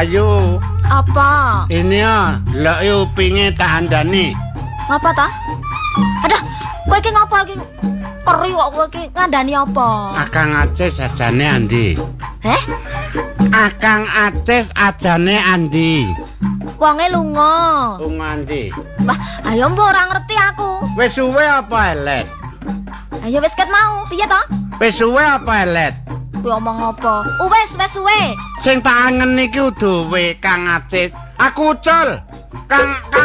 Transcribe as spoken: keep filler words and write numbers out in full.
Ayo. Apa? Ini ya, lek upinge tak andani. Ngapa ta? Aduh, kowe iki ngapa iki? Keri kok kowe iki ngandani apa? Akang Aces ajane andi. Heh? Akang Aces ajane andi. Wonge lunga. Lunga andi. Wah, ayo mbok ora ngerti aku. Wis suwe apa elet? Ayo wis ket mau, piye to? Wis suwe apa elet? Kowe omong apa? Oh, wis wis suwe. Sing tak angen iki uduwe Kang Aces. Aku ucul. Kang